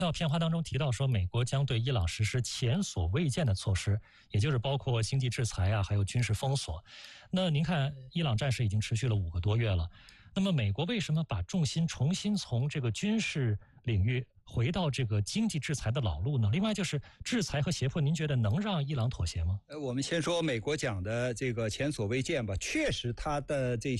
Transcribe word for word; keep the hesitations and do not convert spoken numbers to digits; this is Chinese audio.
到片花当中提到说，美国将对伊朗实施前所未见的措施，也就是包括经济制裁啊，还有军事封锁。那您看，伊朗战事已经持续了五个多月了，那么美国为什么把重心重新从这个军事领域回到这个经济制裁的老路呢？另外就是制裁和胁迫，您觉得能让伊朗妥协吗？ 呃，我们先说美国讲的这个前所未见吧，确实它的这